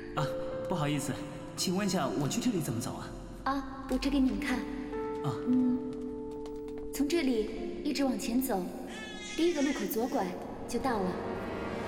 啊，不好意思，请问一下，我去这里怎么走啊？ 啊，我指给你们看。 啊， 从这里一直往前走，第一个路口左拐就到了。